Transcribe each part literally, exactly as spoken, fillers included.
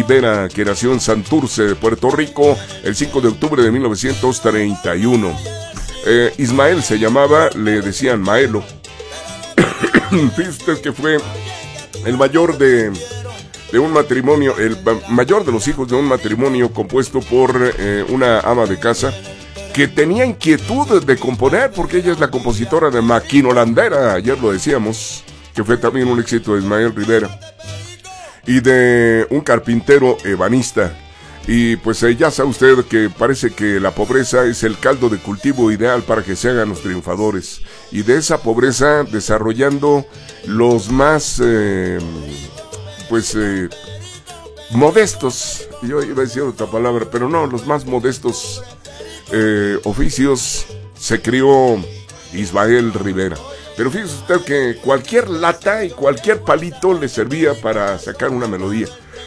Rivera, que nació en Santurce, Puerto Rico, el cinco de octubre de mil novecientos treinta y uno. Eh, Ismael se llamaba, le decían Maelo. Fíjese usted que fue el mayor de, de un matrimonio, el mayor de los hijos de un matrimonio compuesto por eh, una ama de casa que tenía inquietud de componer, porque ella es la compositora de Maquinolandera, ayer lo decíamos, que fue también un éxito de Ismael Rivera, y de un carpintero ebanista. Y pues eh, ya sabe usted que parece que la pobreza es el caldo de cultivo ideal para que se hagan los triunfadores, y de esa pobreza desarrollando los más eh, pues eh, modestos, yo iba a decir otra palabra, pero no, los más modestos eh, oficios, se crió Ismael Rivera. Pero fíjese usted que cualquier lata y cualquier palito le servía para sacar una melodía,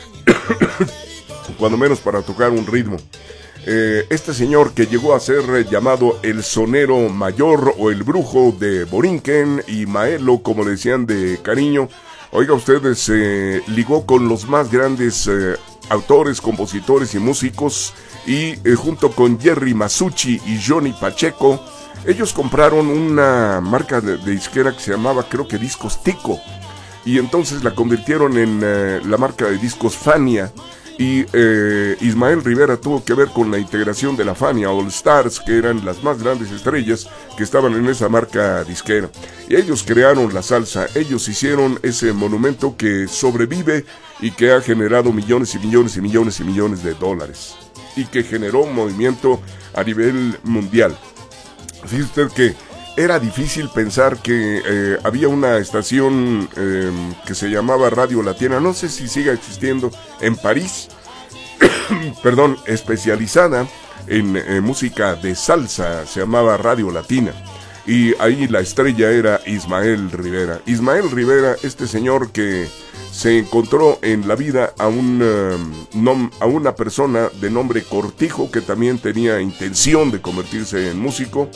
cuando menos para tocar un ritmo. Eh, este señor, que llegó a ser llamado el sonero mayor o el brujo de Borinquen y Maelo, como le decían de cariño, oiga ustedes, se eh, ligó con los más grandes eh, autores, compositores y músicos, y eh, junto con Jerry Masucci y Johnny Pacheco, ellos compraron una marca de, de disquera que se llamaba, creo que Discos Tico, y entonces la convirtieron en eh, la marca de discos Fania. Y eh, Ismael Rivera tuvo que ver con la integración de la Fania All Stars, que eran las más grandes estrellas que estaban en esa marca disquera. Y ellos crearon la salsa, ellos hicieron ese monumento que sobrevive y que ha generado millones y millones y millones y millones de dólares, y que generó un movimiento a nivel mundial. Fíjese usted que era difícil pensar que eh, había una estación eh, que se llamaba Radio Latina, no sé si siga existiendo, en París, perdón, especializada en eh, música de salsa, se llamaba Radio Latina, y ahí la estrella era Ismael Rivera. Ismael Rivera, este señor que se encontró en la vida a, un, uh, nom- a una persona de nombre Cortijo, que también tenía intención de convertirse en músico.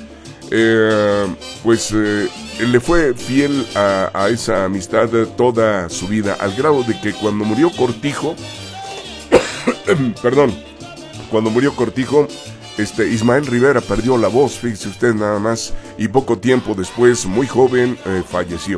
Eh, pues eh, le fue fiel a, a esa amistad toda su vida, al grado de que cuando murió Cortijo, perdón, cuando murió Cortijo, este, Ismael Rivera perdió la voz, fíjese usted nada más, y poco tiempo después, muy joven, eh, falleció.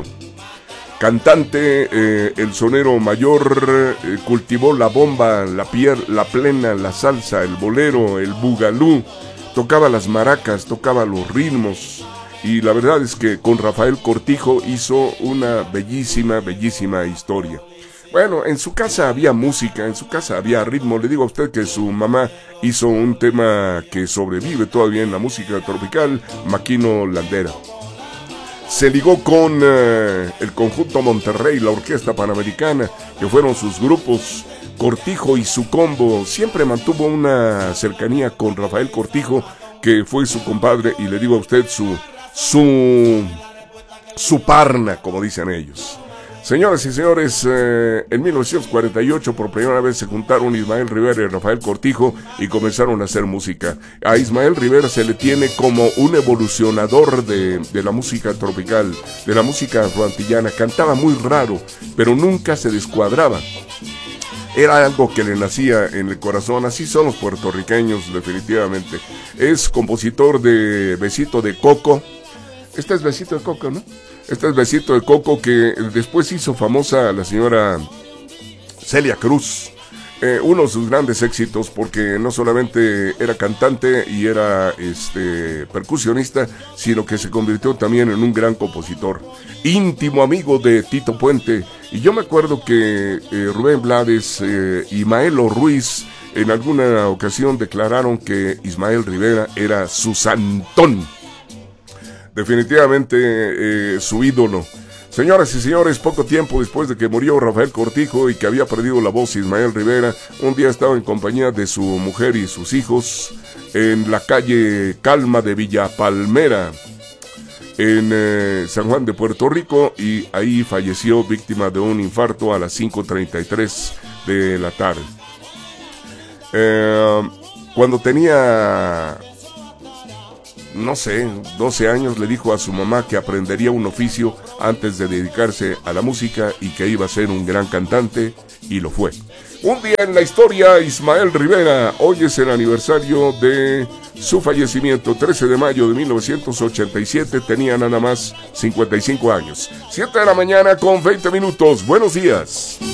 Cantante, eh, el sonero mayor, eh, cultivó la bomba, la, pier, la plena, la salsa, el bolero, el bugalú, tocaba las maracas, tocaba los ritmos, y la verdad es que con Rafael Cortijo hizo una bellísima, bellísima historia. Bueno, en su casa había música, en su casa había ritmo. Le digo a usted que su mamá hizo un tema que sobrevive todavía en la música tropical, Maquinolandera. Se ligó con eh, el Conjunto Monterrey, la Orquesta Panamericana, que fueron sus grupos. Cortijo y su combo, siempre mantuvo una cercanía con Rafael Cortijo, que fue su compadre, y le digo a usted, su su su parna, como dicen ellos. Señoras y señores, eh, en mil novecientos cuarenta y ocho por primera vez se juntaron Ismael Rivera y Rafael Cortijo y comenzaron a hacer música. A Ismael Rivera se le tiene como un evolucionador de, de la música tropical, de la música afroantillana. Cantaba muy raro, pero nunca se descuadraba. Era algo que le nacía en el corazón, así son los puertorriqueños, definitivamente. Es compositor de Besito de Coco. Este es Besito de Coco, ¿no? Este es Besito de Coco, que después hizo famosa a la señora Celia Cruz. Eh, uno de sus grandes éxitos, porque no solamente era cantante y era este percusionista, sino que se convirtió también en un gran compositor, íntimo amigo de Tito Puente. Y yo me acuerdo que eh, Rubén Blades eh, y Maelo Ruiz en alguna ocasión declararon que Ismael Rivera era su santón, definitivamente eh, su ídolo. Señoras y señores, poco tiempo después de que murió Rafael Cortijo y que había perdido la voz Ismael Rivera, un día estaba en compañía de su mujer y sus hijos en la calle Calma de Villa Palmera, en eh, San Juan de Puerto Rico, y ahí falleció víctima de un infarto a las cinco treinta y tres de la tarde. Eh, cuando tenía, no sé, doce años, le dijo a su mamá que aprendería un oficio antes de dedicarse a la música y que iba a ser un gran cantante, y lo fue. Un día en la historia, Ismael Rivera. Hoy es el aniversario de su fallecimiento, trece de mayo de mil novecientos ochenta y siete. Tenía nada más cincuenta y cinco años. siete de la mañana con veinte minutos. Buenos días.